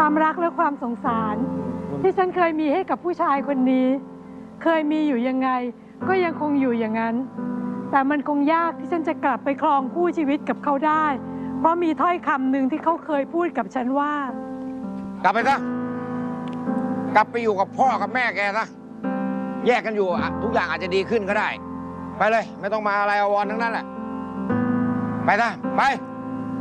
ความรักและความสงสารที่ฉันเคยมีให้กับผู้ชายคนนี้เคยมีอยู่ยังไงก็ยังคงอยู่อย่างนั้นแต่มันคงยากที่ฉันจะกลับไปครองคู่ชีวิตกับเขาได้เพราะมีถ้อยคำหนึ่งที่เขาเคยพูดกับฉันว่ากลับไปซะกลับไปอยู่กับพ่อกับแม่แกซะแยกกันอยู่ทุกอย่างอาจจะดีขึ้นก็ได้ไปเลยไม่ต้องมาอะไรอาวรณ์ทั้งนั้นแหละไปซะไป